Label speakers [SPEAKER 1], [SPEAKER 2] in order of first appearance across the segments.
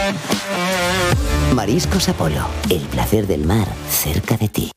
[SPEAKER 1] Mariscos Apolo, el placer del mar cerca de ti.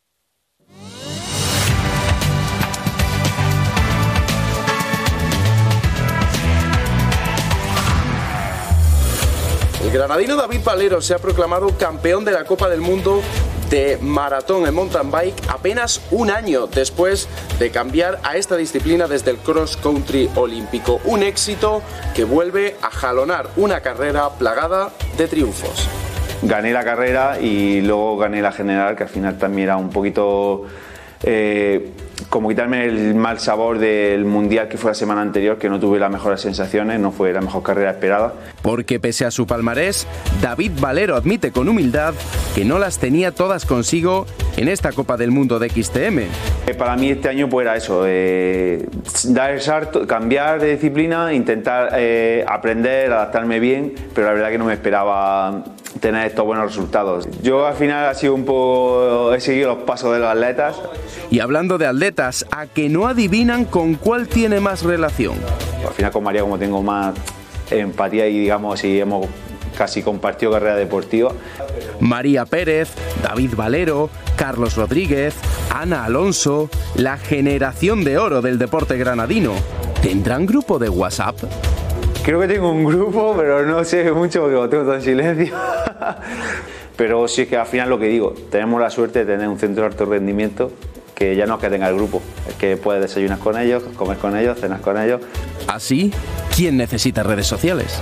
[SPEAKER 2] El granadino David Valero se ha proclamado campeón de la Copa del Mundo de maratón en mountain bike apenas un año después de cambiar a esta disciplina desde el cross country olímpico. Un éxito que vuelve a jalonar una carrera plagada de triunfos.
[SPEAKER 3] Gané la carrera y luego gané la general, que al final también era un poquito como quitarme el mal sabor del mundial que fue la semana anterior, que no tuve las mejores sensaciones, no fue la mejor carrera esperada.
[SPEAKER 4] Porque pese a su palmarés, David Valero admite con humildad que no las tenía todas consigo en esta Copa del Mundo de XTM.
[SPEAKER 3] Para mí este año pues era eso, dar el salto, cambiar de disciplina, intentar aprender, adaptarme bien, pero la verdad que no me esperaba tener estos buenos resultados. Yo al final he seguido los pasos de los atletas.
[SPEAKER 4] Y hablando de atletas, ¿a que no adivinan con cuál tiene más relación?
[SPEAKER 3] Al final con María, como tengo más empatía y digamos, y hemos casi compartido carrera deportiva.
[SPEAKER 4] María Pérez, David Valero, Carlos Rodríguez, Ana Alonso, la generación de oro del deporte granadino. ¿Tendrán grupo de WhatsApp?
[SPEAKER 3] Creo que tengo un grupo, pero no sé mucho porque lo tengo todo en silencio. Pero sí es que al final lo que digo, tenemos la suerte de tener un centro de alto rendimiento que ya no es que tenga el grupo, es que puedes desayunar con ellos, comer con ellos, cenas con ellos.
[SPEAKER 4] Así, ¿quién necesita redes sociales?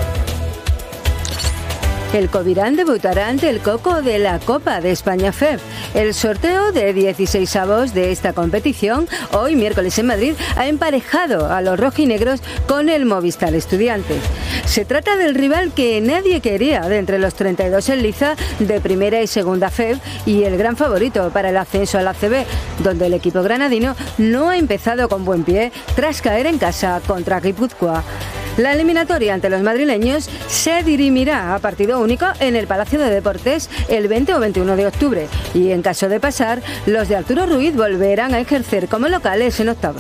[SPEAKER 5] El Covirán debutará ante el Coco de la Copa de España FEB. El sorteo de 16avos de esta competición, hoy miércoles en Madrid, ha emparejado a los rojinegros con el Movistar Estudiantes. Se trata del rival que nadie quería de entre los 32 en liza de primera y segunda FEB y el gran favorito para el ascenso a la ACB, donde el equipo granadino no ha empezado con buen pie tras caer en casa contra Guipúzcoa. La eliminatoria ante los madrileños se dirimirá a partido único en el Palacio de Deportes el 20 o 21 de octubre y en caso de pasar, los de Arturo Ruiz volverán a ejercer como locales en octavos.